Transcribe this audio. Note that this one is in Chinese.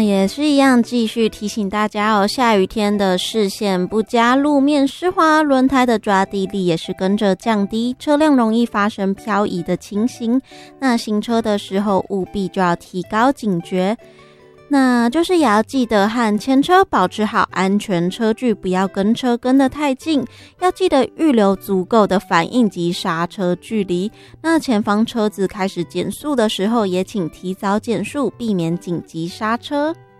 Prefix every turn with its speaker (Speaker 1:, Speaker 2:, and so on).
Speaker 1: 也是一样，继续提醒大家哦，下雨天的视线不佳，路面湿滑，轮胎的抓地力也是跟着降低，车辆容易发生漂移的情形。那行车的时候务必就要提高警觉，那就是也要记得和前车保持好安全车距，不要跟车跟得太近，要记得预留足够的反应及刹车距离。那前方车子开始减速的时候，也请提早减速，避免紧急刹车。